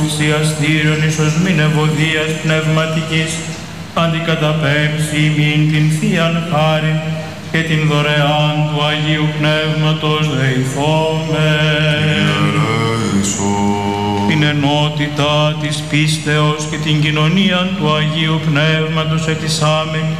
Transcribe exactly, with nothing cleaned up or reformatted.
θυσιαστήριον εις οσμήν ευωδίας πνευματικής, αντικαταπέμψει ημίν την Θείαν χάριν και την δωρεάν του Αγίου Πνεύματος δεηθόμεν. Την ενότητα της πίστεως και την κοινωνία του Αγίου Πνεύματος ετισάμεν